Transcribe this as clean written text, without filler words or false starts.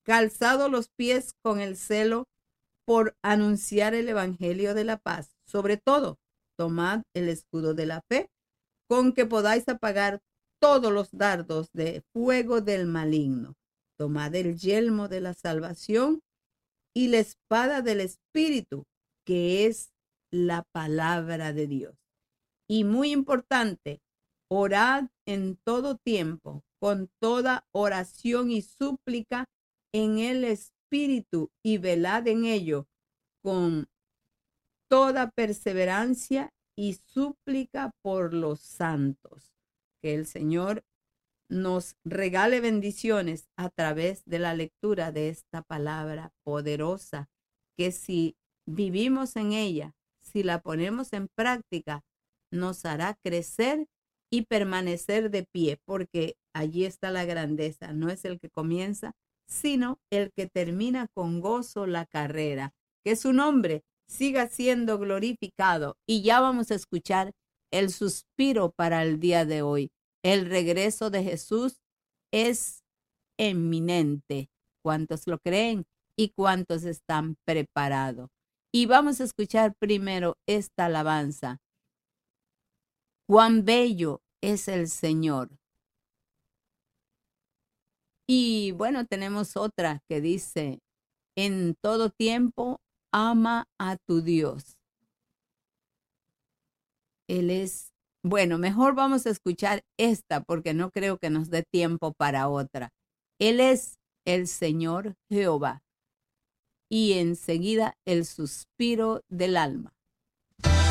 calzado los pies con el celo por anunciar el evangelio de la paz. Sobre todo, tomad el escudo de la fe, con que podáis apagar todos los dardos de fuego del maligno. Tomad el yelmo de la salvación y la espada del Espíritu, que es la palabra de Dios. Y muy importante, orad en todo tiempo, con toda oración y súplica en el Espíritu, y velad en ello con toda perseverancia y súplica por los santos. Que el Señor nos regale bendiciones a través de la lectura de esta palabra poderosa, que si vivimos en ella, si la ponemos en práctica, nos hará crecer y permanecer de pie, porque allí está la grandeza. No es el que comienza, sino el que termina con gozo la carrera. Que su nombre siga siendo glorificado. Y ya vamos a escuchar el suspiro para el día de hoy. El regreso de Jesús es inminente. ¿Cuántos lo creen y cuántos están preparados? Y vamos a escuchar primero esta alabanza. Cuán bello es el Señor. Y bueno, tenemos otra que dice, en todo tiempo ama a tu Dios. Él es, bueno, mejor vamos a escuchar esta porque no creo que nos dé tiempo para otra. Él es el Señor Jehová. Y enseguida el suspiro del alma.